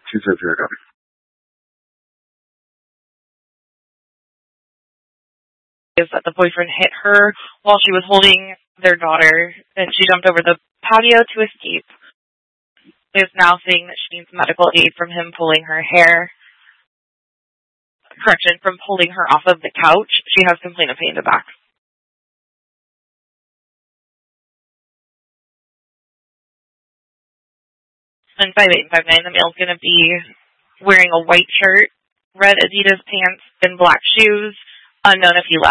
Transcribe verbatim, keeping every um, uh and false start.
She says here, I got it. Is that the boyfriend hit her while she was holding their daughter, and she jumped over the patio to escape. Is now saying that she needs medical aid from him pulling her hair. Correction, from pulling her off of the couch. She has complaint of pain in the back. And five eight and five nine, the male's going to be wearing a white shirt, red Adidas pants, and black shoes. Unknown if he left.